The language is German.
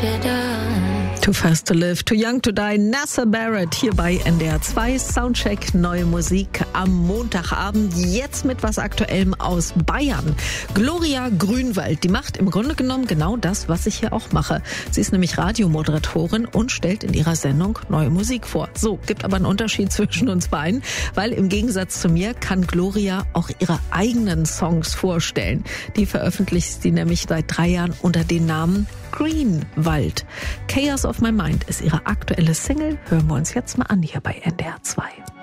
Too Fast to Live, Too Young to Die, Nasser Barrett hier bei NDR 2, Soundcheck, neue Musik am Montagabend, jetzt mit was Aktuellem aus Bayern. Gloria Grünwald, die macht im Grunde genommen genau das, was ich hier auch mache. Sie ist nämlich Radiomoderatorin und stellt in ihrer Sendung neue Musik vor. So, gibt aber einen Unterschied zwischen uns beiden, weil im Gegensatz zu mir kann Gloria auch ihre eigenen Songs vorstellen. Die veröffentlicht sie nämlich seit 3 Jahren unter dem Namen Greenwald. Chaos of My Mind ist ihre aktuelle Single. Hören wir uns jetzt mal an hier bei NDR 2.